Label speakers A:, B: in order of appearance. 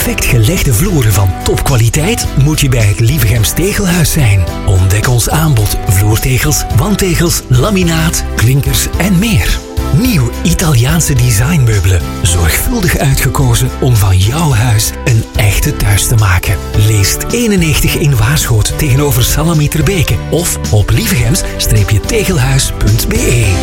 A: perfect gelegde vloeren van topkwaliteit moet je bij het Lievegems Tegelhuis zijn. Ontdek ons aanbod vloertegels, wandtegels, laminaat, klinkers en meer. Nieuw Italiaanse designmeubelen. Zorgvuldig uitgekozen om van jouw huis een echte thuis te maken. Leest 91 in Waarschoot tegenover Salamitierbeke of op lievegems-tegelhuis.be.